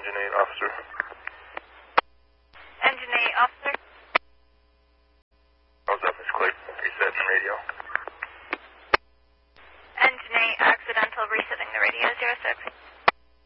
Engine 8 officer. Engine 8 officer. How's up, Miss Clayton? Reset and radio.